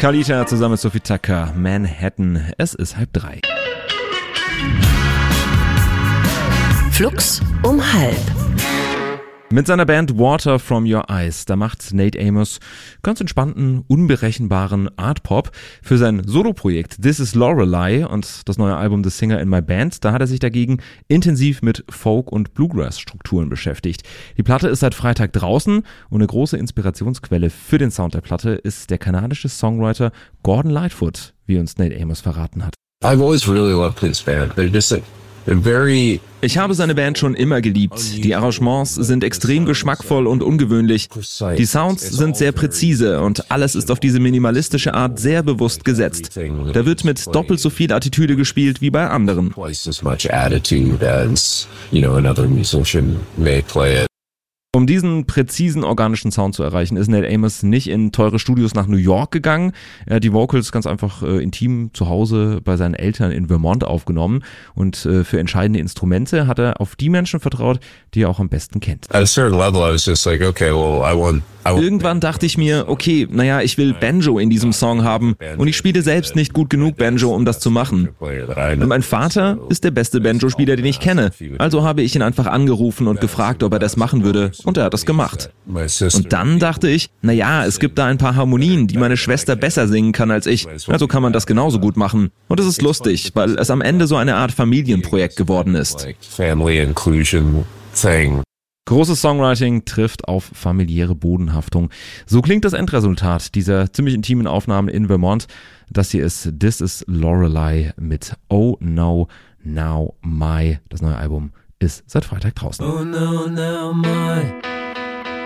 Kalita zusammen mit Sophie Tucker, Manhattan. Es ist 2:30. Flux um 1:30. Mit seiner Band Water From Your Eyes, da macht Nate Amos ganz entspannten, unberechenbaren Art-Pop. Für sein Soloprojekt This Is Lorelei und das neue Album The Singer in My Band, da hat er sich dagegen intensiv mit Folk- und Bluegrass-Strukturen beschäftigt. Die Platte ist seit Freitag draußen und eine große Inspirationsquelle für den Sound der Platte ist der kanadische Songwriter Gordon Lightfoot, wie uns Nate Amos verraten hat. I've always really loved his band. They're just Ich habe seine Band schon immer geliebt. Die Arrangements sind extrem geschmackvoll und ungewöhnlich. Die Sounds sind sehr präzise und alles ist auf diese minimalistische Art sehr bewusst gesetzt. Da wird mit doppelt so viel Attitüde gespielt wie bei anderen. twice as much attitude as, another musician may play it. Um diesen präzisen organischen Sound zu erreichen, ist Nate Amos nicht in teure Studios nach New York gegangen. Er hat die Vocals ganz einfach intim zu Hause bei seinen Eltern in Vermont aufgenommen und für entscheidende Instrumente hat er auf die Menschen vertraut, die er auch am besten kennt. At a certain level, I was just like, okay, well, I want. Irgendwann dachte ich mir, okay, ich will Banjo in diesem Song haben und ich spiele selbst nicht gut genug Banjo, um das zu machen. Und mein Vater ist der beste Banjo-Spieler, den ich kenne. Also habe ich ihn einfach angerufen und gefragt, ob er das machen würde und er hat das gemacht. Und dann dachte ich, es gibt da ein paar Harmonien, die meine Schwester besser singen kann als ich. Also kann man das genauso gut machen. Und es ist lustig, weil es am Ende so eine Art Familienprojekt geworden ist. Family inclusion thing. Großes Songwriting trifft auf familiäre Bodenhaftung. So klingt das Endresultat dieser ziemlich intimen Aufnahmen in Vermont. Das hier ist This Is Lorelei mit Oh No Now My. Das neue Album ist seit Freitag draußen. Oh no, now my